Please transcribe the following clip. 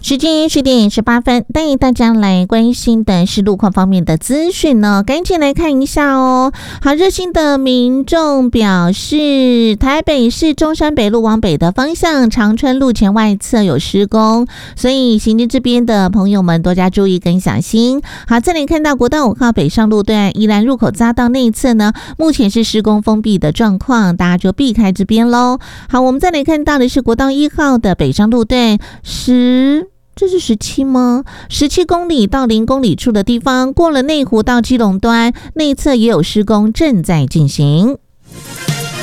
时间10:18，带大家来关心的是路况方面的资讯呢，赶紧来看一下哦。好，热心的民众表示，台北市中山北路往北的方向，长春路前外侧有施工，所以行经这边的朋友们多加注意跟小心。好，这里看到国道5号北上路段宜兰入口匝道内侧呢，目前是施工封闭的状况，大家就避开这边咯。好，我们再来看到的是国道1号的北上路段这是17吗？17公里到0公里处的地方，过了内湖到基隆端内侧也有施工正在进行。